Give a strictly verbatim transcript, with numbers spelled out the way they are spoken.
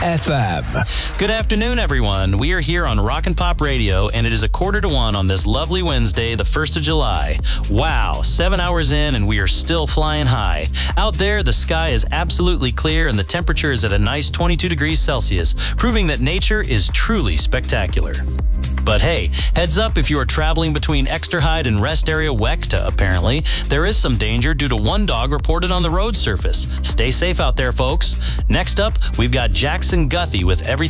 F M. Good afternoon, everyone. We are here on Rock and Pop Radio, and it is a quarter to one on this lovely Wednesday, the first of July. Wow, seven hours in, and we are still flying high. Out there, the sky is absolutely clear, and the temperature is at a nice twenty-two degrees Celsius, proving that nature is truly spectacular. But hey, heads up if you are traveling between Exterhyde and Rest Area Wechta, apparently. There is some danger due to one dog reported on the road surface. Stay safe out there, folks. Next up, we've got Jackson Guthey with Everything